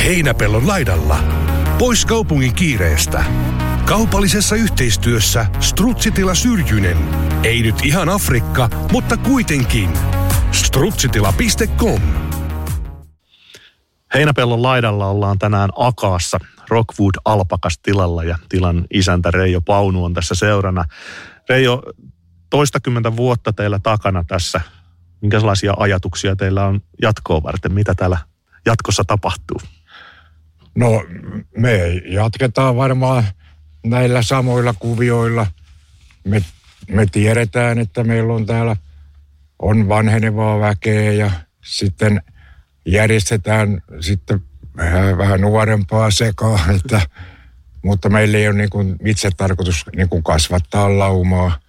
Heinäpellon laidalla. Pois kaupungin kiireestä. Kaupallisessa yhteistyössä Strutsitila Syrjynen. Ei nyt ihan Afrikka, mutta kuitenkin. Strutsitila.com. Heinäpellon laidalla ollaan tänään Akaassa Rockwood Alpakas tilalla ja tilan isäntä Reijo Paunu on tässä seurana. Reijo, toistakymmentä vuotta teillä takana tässä. Minkälaisia ajatuksia teillä on jatkoa varten? Mitä täällä jatkossa tapahtuu? No, me jatketaan varmaan näillä samoilla kuvioilla. Me tiedetään, että meillä on täällä vanhenevaa väkeä ja sitten järjestetään sitten vähän nuorempaa sekaa, mutta meillä ei ole niin kuin itse tarkoitus niin kuin kasvattaa laumaa.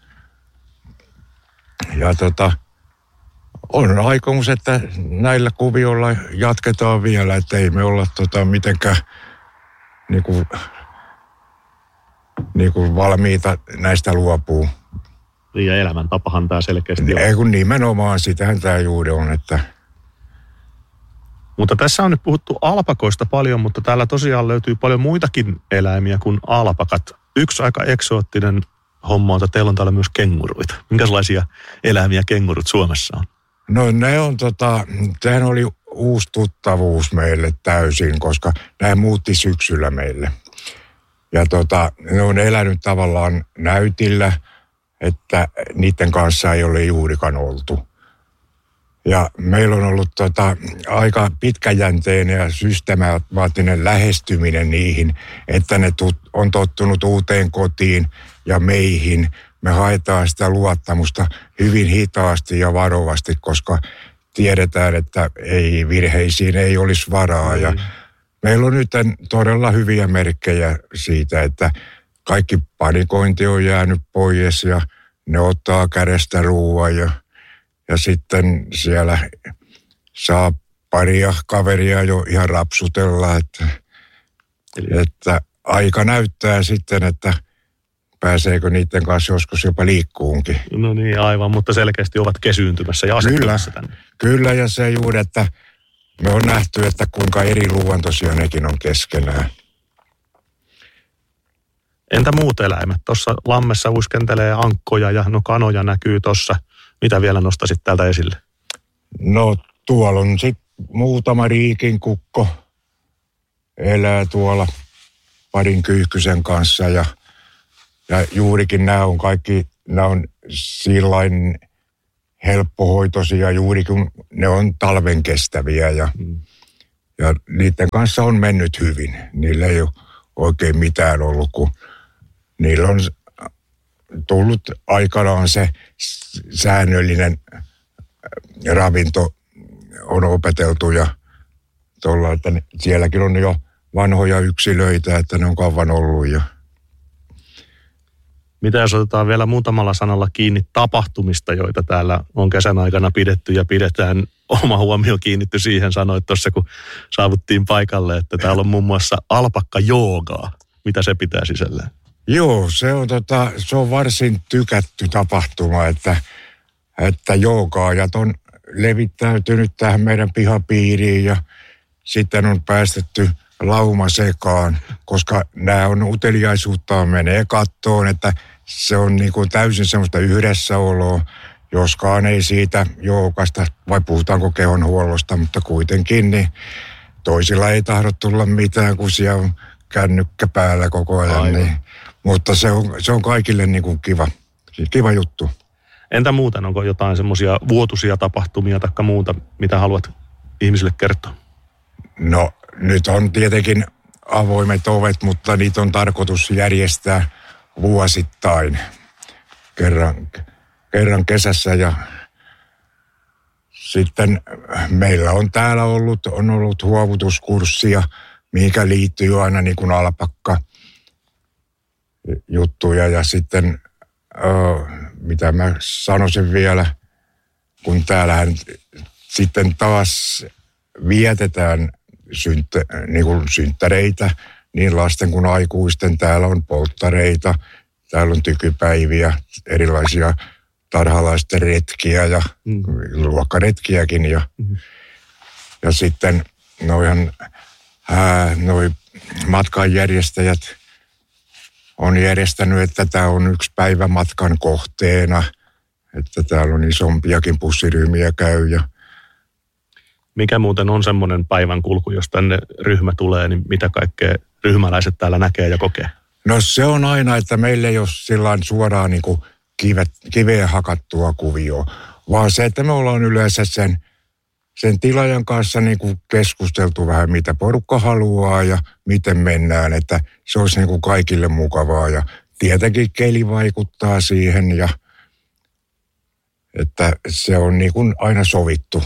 Ja on aikomus, että näillä kuvioilla jatketaan vielä, että ei me olla mitenkään niin kuin valmiita näistä luopuu. Ja elämäntapahan tämä selkeästi on. Ei kun nimenomaan, sitähän tämä juuri on, että... Mutta tässä on nyt puhuttu alpakoista paljon, mutta täällä tosiaan löytyy paljon muitakin eläimiä kuin alpakat. Yksi aika eksoottinen homma on, että teillä on täällä myös kenguruita. Minkälaisia eläimiä kengurut Suomessa on? No ne on tämähän oli uusi tuttavuus meille täysin, koska nämä muutti syksyllä meille. Ja ne on elänyt tavallaan näytillä, että niiden kanssa ei ole juurikaan oltu. Ja meillä on ollut aika pitkäjänteinen ja systemaattinen lähestyminen niihin, että ne on tottunut uuteen kotiin ja meihin. Me haetaan sitä luottamusta hyvin hitaasti ja varovasti, koska tiedetään, että virheisiin ei olisi varaa. Ja meillä on nyt todella hyviä merkkejä siitä, että kaikki panikointi on jäänyt pois ja ne ottaa kädestä ruoan ja sitten siellä saa paria kaveria jo ihan rapsutella, että aika näyttää sitten, että pääseekö niiden kanssa joskus jopa liikkuunkin. No niin, aivan, mutta selkeästi ovat kesyyntymässä ja asettumassa tänne. Kyllä, ja se juuri, että me on nähty, että kuinka eri luontoisia nekin on keskenään. Entä muut eläimet? Tuossa lammessa uskentelee ankkoja ja kanoja näkyy tuossa. Mitä vielä nostasit täältä esille? No tuolla on sitten muutama riikinkukko elää tuolla parin kyyhkysen kanssa ja juurikin nämä on sillain helppohoitoisia juurikin ne on talven kestäviä ja niiden kanssa on mennyt hyvin. Niillä ei ole oikein mitään ollut, kun niillä on tullut aikanaan se säännöllinen ravinto on opeteltu ja tuolla, että sielläkin on jo vanhoja yksilöitä, että ne on kauan ollut. Mitä jos otetaan vielä muutamalla sanalla kiinni tapahtumista, joita täällä on kesän aikana pidetty ja pidetään, oma huomio kiinnitty siihen, sanoit tuossa kun saavuttiin paikalle, että täällä on muun muassa alpakka-joogaa. Mitä se pitää sisällään? Joo, se on varsin tykätty tapahtuma, että joogaajat on levittäytynyt tähän meidän pihapiiriin ja sitten on päästetty lauma sekaan, koska nämä on uteliaisuuttaan menee kattoon, että se on niin kuin täysin semmoista yhdessäoloa, joskaan ei siitä joogasta, vai puhutaanko kehonhuollosta, mutta kuitenkin niin toisilla ei tahdo tulla mitään, kun siellä on kännykkä päällä koko ajan. Niin, mutta se on kaikille niin kuin kiva juttu. Entä muuten, onko jotain semmoisia vuotuisia tapahtumia tai muuta, mitä haluat ihmisille kertoa? No nyt on tietenkin avoimet ovet, mutta niitä on tarkoitus järjestää vuosittain kerran kesässä. Ja sitten meillä on täällä ollut huovutuskurssia, mihinkä liittyy aina niin kuin alpakka juttuja ja sitten mitä mä sanoisin vielä, kun täällähän sitten taas vietetään niin kuin synttäreitä, niin lasten kuin aikuisten. Täällä on polttareita, täällä on tykypäiviä, erilaisia tarhalaisten retkiä ja luokkaretkiäkin. Ja sitten ihan Noi matkanjärjestäjät on järjestänyt, että tämä on 1 päivä matkan kohteena, että täällä on isompiakin bussiryhmiä käy. Mikä muuten on semmoinen päivän kulku, jos tänne ryhmä tulee, niin mitä kaikkea ryhmäläiset täällä näkee ja kokee? No se on aina, että meillä ei ole sillain suoraan niin kuin kiveen hakattua kuvioa, vaan se, että me ollaan yleensä sen tilaajan kanssa niin kuin keskusteltu vähän, mitä porukka haluaa ja miten mennään, että se olisi niin kuin kaikille mukavaa. Ja tietenkin keli vaikuttaa siihen, ja että se on niin kuin aina sovittu.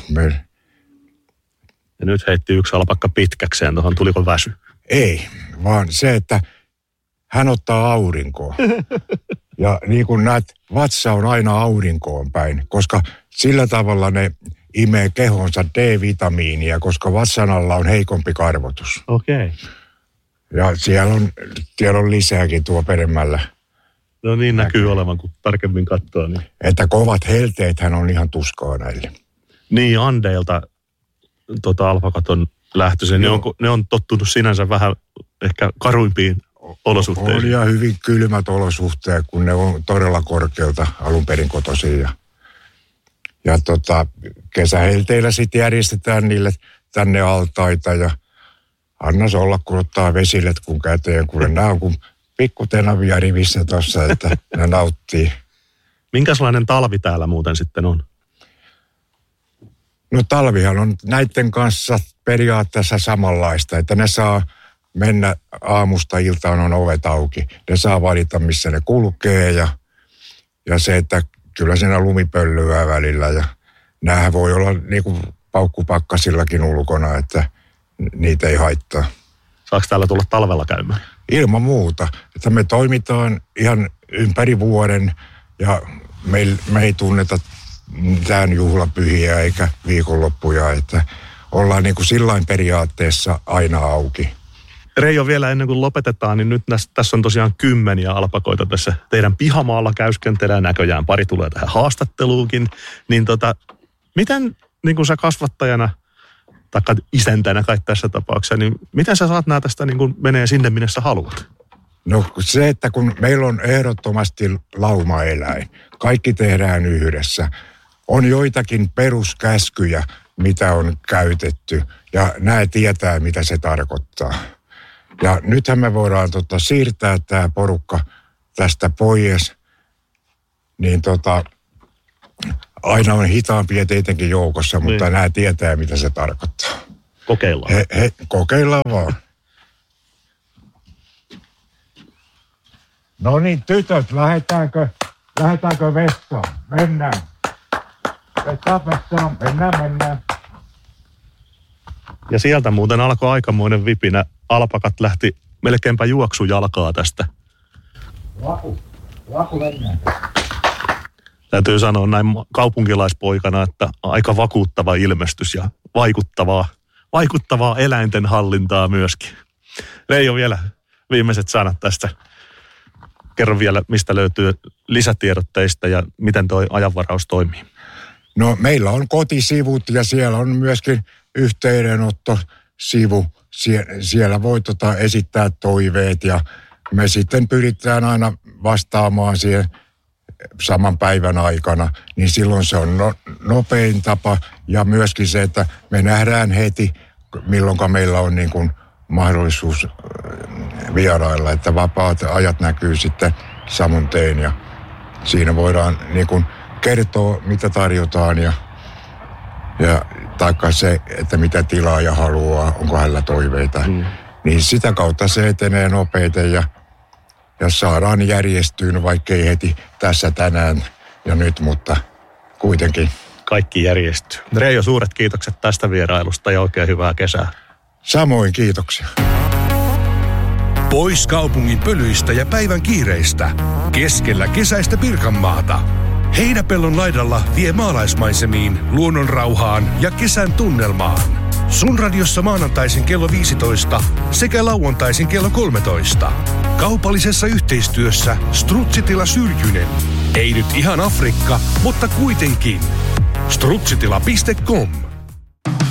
Ja nyt heitti yksi alpakka pitkäkseen tuohon, tuliko väsy? Ei, vaan se, että hän ottaa aurinkoa. Ja niin kuin näet, vatsa on aina aurinkoon päin, koska sillä tavalla ne imee kehonsa D-vitamiinia, koska vatsan alla on heikompi karvotus. Okei. Ja siellä on lisääkin tuo peremmällä. No niin näkyy olevan, kun tarkemmin katsoo. Niin. Että kovat helteethän on ihan tuskaa näille. Niin, Andeilta alpakat on lähtöisin. Ne on tottunut sinänsä vähän ehkä karuimpiin olosuhteisiin. On ja hyvin kylmät olosuhteet, kun ne on todella korkealta alun perin kotoisin. Ja kesähelteillä sitten järjestetään niille tänne altaita ja annas olla, kun ottaa vesilet kun käteen, kun nämä on kuin pikkutenavia rivissä tuossa, että ne nauttii. Minkälainen talvi täällä muuten sitten on? No talvihan on näiden kanssa periaatteessa samanlaista, että ne saa mennä aamusta iltaan on ovet auki. Ne saa valita, missä ne kulkee ja se, että kyllä siinä lumipöllyää välillä ja näähän voi olla niin kuin paukkupakkasillakin ulkona, että niitä ei haittaa. Saako täällä tulla talvella käymään? Ilman muuta. Että me toimitaan ihan ympäri vuoden ja me ei tunneta mitään juhlapyhiä eikä viikonloppuja, että ollaan niin kuin sillain periaatteessa aina auki. Reijo, vielä ennen kuin lopetetaan, niin nyt tässä on tosiaan 10 alpakoita tässä teidän pihamaalla käyskentelee. Näköjään pari tulee tähän haastatteluunkin. Niin miten niin kuin sä kasvattajana, tai isäntänä kai tässä tapauksessa, niin miten sä saat nämä tästä niin kuin menee sinne, minne sä haluat? No se, että kun meillä on ehdottomasti laumaeläin, kaikki tehdään yhdessä. On joitakin peruskäskyjä, mitä on käytetty, ja nämä tietää, mitä se tarkoittaa. Ja nythän me voidaan siirtää tämä porukka tästä pois, niin aina on hitaampia tietenkin joukossa, mutta nämä tietää, mitä se tarkoittaa. Kokeillaan. Kokeillaan vaan. No niin, tytöt, lähdetäänkö vessaan? Mennään. Vessaan, mennään. Ja sieltä muuten alkoi aikamoinen vipinä. Alpakat lähti melkeinpä juoksujalkaa tästä. Laku mennään. Täytyy sanoa näin kaupunkilaispoikana, että aika vakuuttava ilmestys ja vaikuttavaa eläinten hallintaa myöskin. Reijo, vielä viimeiset sanat tästä. Kerro vielä, mistä löytyy lisätiedot teistä ja miten tuo ajanvaraus toimii. No meillä on kotisivut ja siellä on myöskin yhteydenottosivu. Siellä voi esittää toiveet ja me sitten pyritään aina vastaamaan siihen saman päivän aikana. Niin silloin se on nopein tapa ja myöskin se, että me nähdään heti, milloinka meillä on niin kuin mahdollisuus vierailla, että vapaat ajat näkyy sitten saman tein ja siinä voidaan niin kuin kertoa, mitä tarjotaan ja taikka se, että mitä tilaaja haluaa, onko hänellä toiveita. Niin sitä kautta se etenee nopeiten ja saadaan järjestyyn, vaikkei heti tässä tänään ja nyt, mutta kuitenkin. Kaikki järjestyy. Reijo, suuret kiitokset tästä vierailusta ja oikein hyvää kesää. Samoin, kiitoksia. Pois kaupungin pölyistä ja päivän kiireistä. Keskellä kesäistä Pirkanmaata. Heinäpellon laidalla vie maalaismaisemiin, luonnonrauhaan ja kesän tunnelmaan. Sun radiossa maanantaisin kello 15 sekä lauantaisin kello 13. Kaupallisessa yhteistyössä Strutsitila Syrjynen. Ei nyt ihan Afrikka, mutta kuitenkin. Strutsitila.com